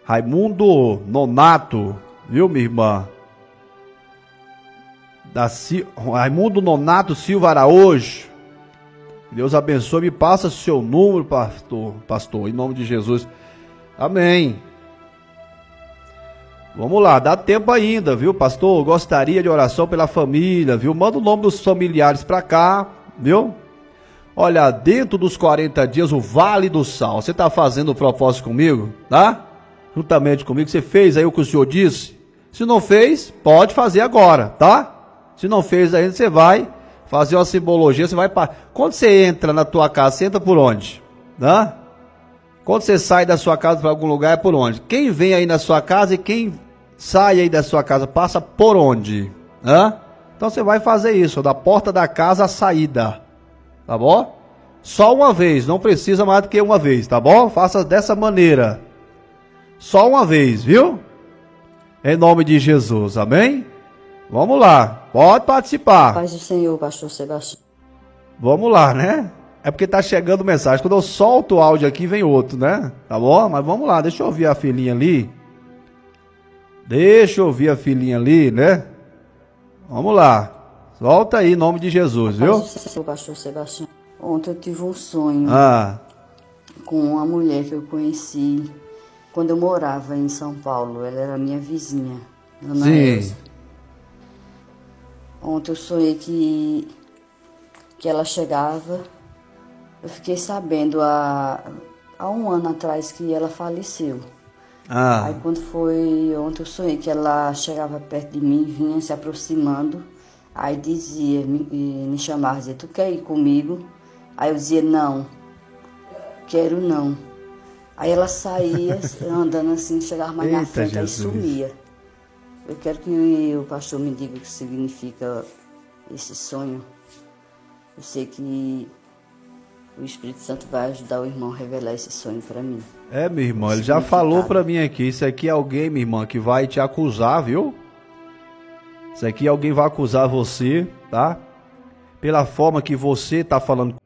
Raimundo Nonato, viu, minha irmã? Raimundo Nonato Silva Araújo. Deus abençoe. Me passa seu número, pastor, em nome de Jesus. Amém. Vamos lá, dá tempo ainda, viu, pastor? Gostaria de oração pela família, viu? Manda o nome dos familiares pra cá, viu? Olha, dentro dos 40 dias, o Vale do Sal. Você tá fazendo o propósito comigo, tá? Juntamente comigo, você fez aí o que o senhor disse? Se não fez, pode fazer agora, tá? Se não fez ainda, você vai fazer uma simbologia, você vai para... Quando você entra na tua casa, você entra por onde? Tá? Quando você sai da sua casa para algum lugar, é por onde? Quem vem aí na sua casa e quem sai aí da sua casa, passa por onde? Hã? Então você vai fazer isso, da porta da casa à saída, tá bom? Só uma vez, não precisa mais do que uma vez, tá bom? Faça dessa maneira. Só uma vez, viu? Em nome de Jesus, amém? Vamos lá, pode participar. Paz do Senhor, pastor Sebastião. Vamos lá, né? É porque tá chegando mensagem. Quando eu solto o áudio aqui, vem outro, né? Tá bom? Mas vamos lá, deixa eu ouvir a filhinha ali. Deixa eu ouvir a filhinha ali, né? Vamos lá. Solta aí, em nome de Jesus, viu? Paz do Senhor, pastor Sebastião. Ontem eu tive um sonho com uma mulher que eu conheci quando eu morava em São Paulo. Ela era minha vizinha, Ana Elza. Ontem eu sonhei que ela chegava. Eu fiquei sabendo há um ano atrás que ela faleceu. Aí quando foi ontem eu sonhei que ela chegava perto de mim, vinha se aproximando. Aí dizia, me chamava, dizia, tu quer ir comigo? Aí eu dizia, não, quero não. Aí ela saía andando assim, chegava mais na frente, aí sumia. Eu quero que o pastor me diga o que significa esse sonho. Eu sei que o Espírito Santo vai ajudar o irmão a revelar esse sonho para mim. É, minha irmã, ele já falou para mim aqui. Isso aqui é alguém, minha irmã, que vai te acusar, viu? Isso aqui alguém vai acusar você, tá? Pela forma que você tá falando